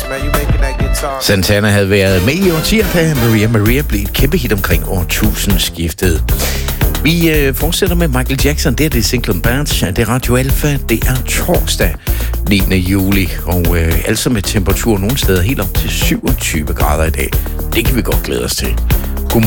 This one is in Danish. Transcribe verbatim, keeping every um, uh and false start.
Santana havde været med i årtier, da Maria Maria blev et kæmpe hit omkring årtusindskiftet. Vi øh, fortsætter med Michael Jackson. Det er det Single Bands. Det er Radio Alpha. Det er torsdag niende juli. Og øh, altså med temperatur nogle steder helt op til syvogtyve grader i dag. Det kan vi godt glæde os til.